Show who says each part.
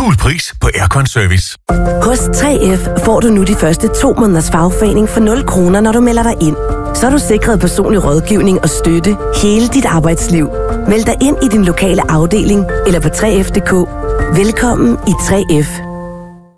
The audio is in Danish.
Speaker 1: Cool pris på aircon service.
Speaker 2: Hos 3F får du nu de første 2 måneders fagforening for 0 kroner, når du melder dig ind. Så er du sikret personlig rådgivning og støtte hele dit arbejdsliv. Meld dig ind i din lokale afdeling eller på 3F.dk. Velkommen i 3F.